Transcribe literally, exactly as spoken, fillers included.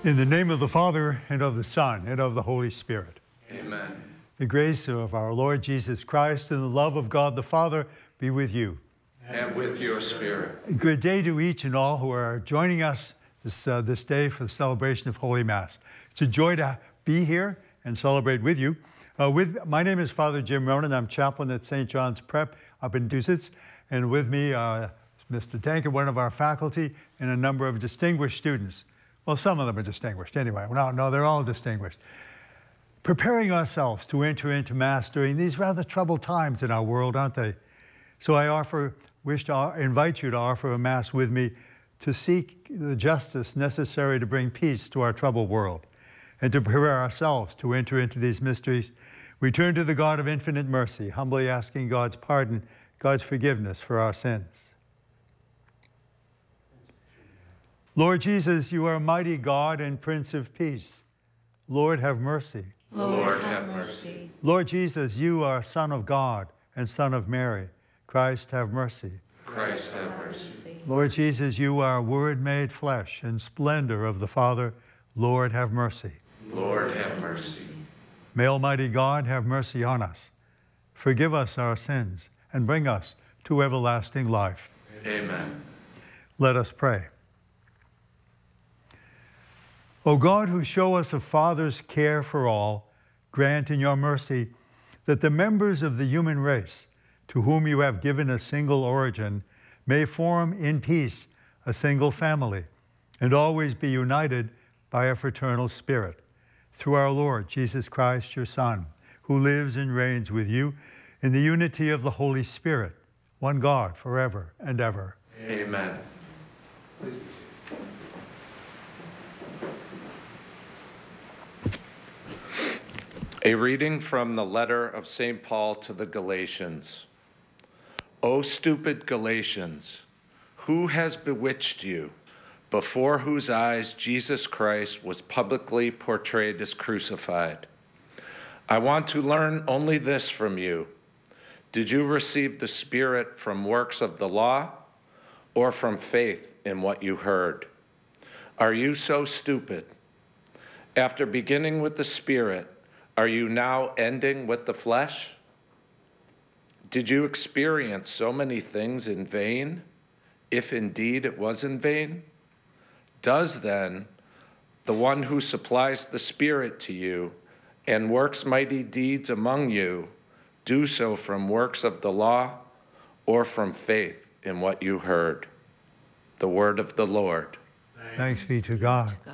In the name of the Father, and of the Son, and of the Holy Spirit. Amen. The grace of our Lord Jesus Christ and the love of God the Father be with you. And with your spirit. A good day to each and all who are joining us this, uh, this day for the celebration of Holy Mass. It's a joy to be here and celebrate with you. Uh, with My name is Father Jim Ronan. I'm chaplain at Saint John's Prep up in Dusitz. And with me, uh, Mister Danker, one of our faculty, and a number of distinguished students. Well, some of them are distinguished anyway. No, no, they're all distinguished. Preparing ourselves to enter into Mass during these rather troubled times in our world, aren't they? So I offer, wish to invite you to offer a Mass with me to seek the justice necessary to bring peace to our troubled world and to prepare ourselves to enter into these mysteries. We turn to the God of infinite mercy, humbly asking God's pardon, God's forgiveness for our sins. Lord Jesus, you are mighty God and Prince of Peace. Lord, have mercy. Lord, have mercy. Lord Jesus, you are Son of God and Son of Mary. Christ, have mercy. Christ, have mercy. Lord Jesus, you are Word made flesh and splendor of the Father. Lord, have mercy. Lord, have mercy. May Almighty God have mercy on us, forgive us our sins, and bring us to everlasting life. Amen. Let us pray. O God, who show us a Father's care for all, grant in your mercy that the members of the human race, to whom you have given a single origin, may form in peace a single family, and always be united by a fraternal spirit. Through our Lord Jesus Christ, your Son, who lives and reigns with you in the unity of the Holy Spirit, one God, forever and ever. Amen. A reading from the letter of Saint Paul to the Galatians. O stupid Galatians, who has bewitched you, before whose eyes Jesus Christ was publicly portrayed as crucified? I want to learn only this from you. Did you receive the Spirit from works of the law, or from faith in what you heard? Are you so stupid? After beginning with the Spirit, are you now ending with the flesh? Did you experience so many things in vain, if indeed it was in vain? Does then the one who supplies the Spirit to you and works mighty deeds among you do so from works of the law or from faith in what you heard? The word of the Lord. Thanks be to God.